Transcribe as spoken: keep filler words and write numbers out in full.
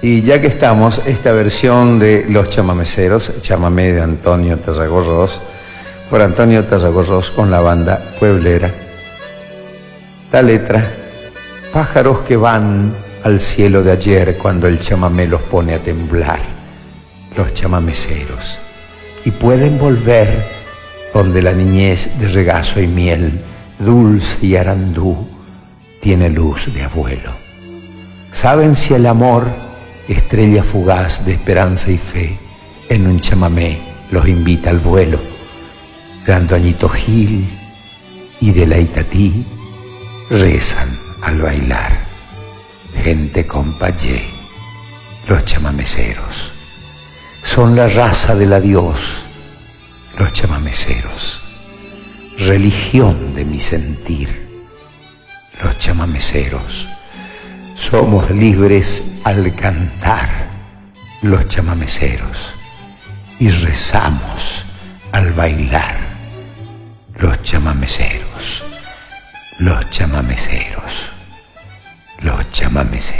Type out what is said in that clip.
Y ya que estamos, esta versión de Los Chamameceros, chamamé de Antonio Tarragorros, por Antonio Tarragorros con la banda pueblera. La letra: pájaros que van al cielo de ayer cuando el chamamé los pone a temblar, los chamameceros, y pueden volver donde la niñez de regazo y miel, dulce y arandú, tiene luz de abuelo. Saben si el amor, estrella fugaz de esperanza y fe, en un chamamé los invita al vuelo, de Antoñito Gil y de la Itatí rezan al bailar. Gente compayé, los chamameceros, son la raza del adiós, los chamameceros, religión de mi sentir, los chamameceros, somos libres al cantar, los chamameceros, y rezamos al bailar, los chamameceros, los chamameceros, los chamameceros.